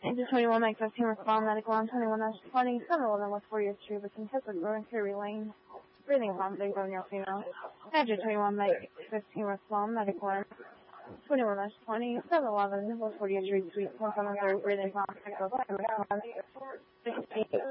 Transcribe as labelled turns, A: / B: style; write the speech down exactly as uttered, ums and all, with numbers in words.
A: Into twenty-one, Mike fifteen, respond medical on twenty-one, twenty, seven eleven, West fortieth Street, between Keswick Road and Curie Lane. Breathing pump, big bone, your female. Edge twenty-one, Mike fifteen, respond medical on twenty-one, twenty, seven eleven, West fortieth Street, Suite, one seven three, breathing pump, six oh five,